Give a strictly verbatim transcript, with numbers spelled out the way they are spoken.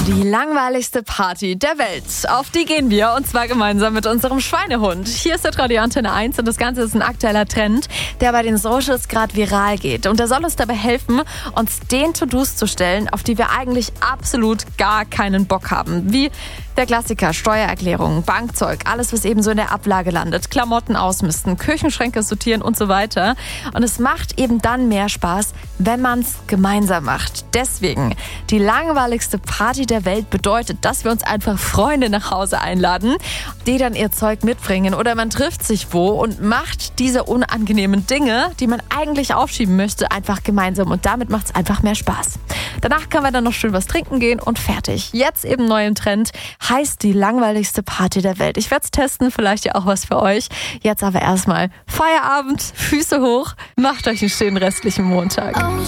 Die langweiligste Party der Welt. Auf die gehen wir und zwar gemeinsam mit unserem Schweinehund. Hier ist der Radio Antenne eins und das Ganze ist ein aktueller Trend, der bei den Socials gerade viral geht. Und der soll uns dabei helfen, uns den To-Dos zu stellen, auf die wir eigentlich absolut gar keinen Bock haben. Wie der Klassiker, Steuererklärungen, Bankzeug, alles was eben so in der Ablage landet, Klamotten ausmisten, Küchenschränke sortieren und so weiter. Und es macht eben dann mehr Spaß, wenn man es gemeinsam macht. Deswegen, die langweiligste Party der Welt bedeutet, dass wir uns einfach Freunde nach Hause einladen, die dann ihr Zeug mitbringen oder man trifft sich wo und macht diese unangenehmen Dinge, die man eigentlich aufschieben möchte, einfach gemeinsam und damit macht es einfach mehr Spaß. Danach kann man dann noch schön was trinken gehen und fertig. Jetzt eben neu im Trend, heißt die langweiligste Party der Welt. Ich werde es testen, vielleicht ja auch was für euch. Jetzt aber erstmal Feierabend, Füße hoch, macht euch einen schönen restlichen Montag.